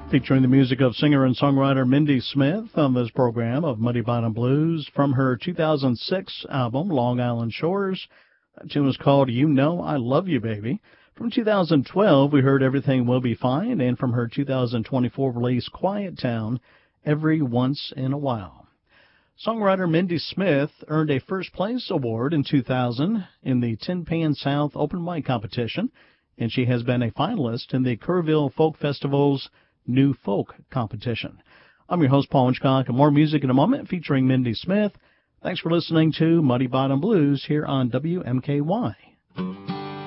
Featuring the music of singer and songwriter Mindy Smith on this program of Muddy Bottom Blues from her 2006 album, Long Island Shores. That tune was called You Know I Love You, Baby. From 2012, we heard Everything Will Be Fine, and from her 2024 release, Quiet Town, Every Once in a While. Songwriter Mindy Smith earned a first-place award in 2000 in the Tin Pan South Open Mic competition, and she has been a finalist in the Kerrville Folk Festival's New Folk competition. I'm your host, Paul Winchcock, and more music in a moment featuring Mindy Smith. Thanks for listening to Muddy Bottom Blues here on WMKY.